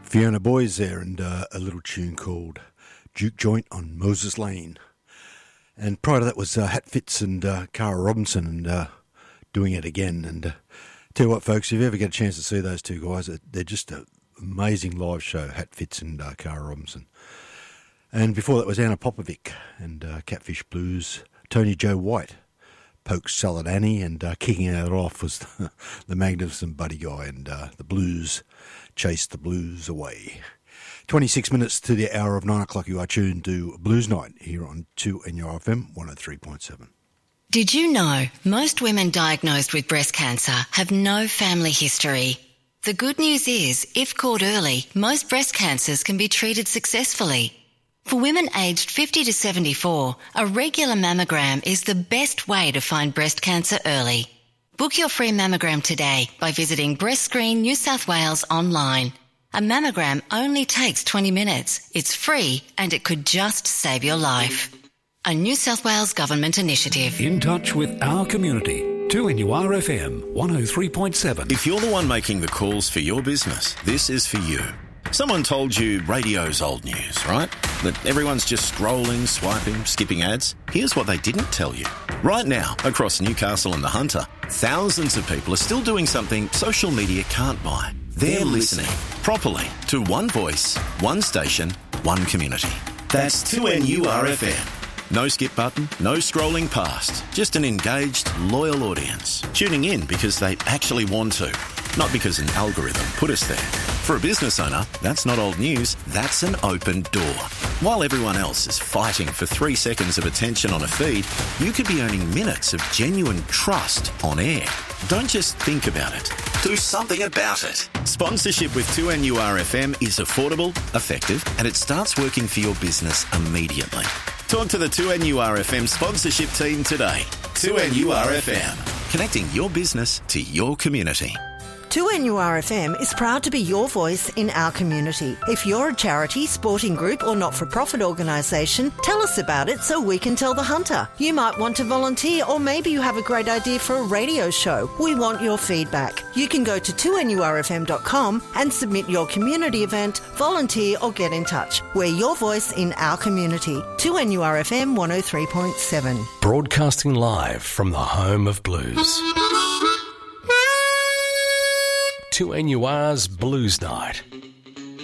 Fiona Boys there, and a little tune called Juke Joint on Moses Lane. And prior to that was Hat Fitz and Cara Robinson, and Doing It Again. And tell you what, folks, if you ever get a chance to see those two guys, they're just an amazing live show, Hat Fitz and Cara Robinson. And before that was Anna Popovic and Catfish Blues, Tony Joe White, Polk Salad Annie, and kicking it off was the Magnificent Buddy Guy, and the Blues Chase the Blues Away. 26 minutes to the hour of 9 o'clock, you are tuned to Blues Night here on 2NURFM 103.7. Did you know most women diagnosed with breast cancer have no family history? The good news is, if caught early, most breast cancers can be treated successfully. For women aged 50 to 74, a regular mammogram is the best way to find breast cancer early. Book your free mammogram today by visiting Breast Screen New South Wales online. A mammogram only takes 20 minutes. It's free and it could just save your life. A New South Wales Government initiative. In touch with our community. 2NURFM 103.7. If you're the one making the calls for your business, this is for you. Someone told you radio's old news, right? That everyone's just scrolling, swiping, skipping ads. Here's what they didn't tell you. Right now, across Newcastle and the Hunter, thousands of people are still doing something social media can't buy. They're listening properly to one voice, one station, one community. That's 2NURFM. No skip button, no scrolling past. Just an engaged, loyal audience. Tuning in because they actually want to, not because an algorithm put us there. For a business owner, that's not old news, that's an open door. While everyone else is fighting for 3 seconds of attention on a feed, you could be earning minutes of genuine trust on air. Don't just think about it. Do something about it. Sponsorship with 2NURFM is affordable, effective, and it starts working for your business immediately. Talk to the 2NURFM sponsorship team today. 2NURFM, connecting your business to your community. 2NURFM is proud to be your voice in our community. If you're a charity, sporting group or not-for-profit organisation, tell us about it so we can tell the Hunter. You might want to volunteer, or maybe you have a great idea for a radio show. We want your feedback. You can go to 2NURFM.com and submit your community event, volunteer or get in touch. We're your voice in our community. 2NURFM 103.7. Broadcasting live from the home of blues. 2NUR's Blues Night.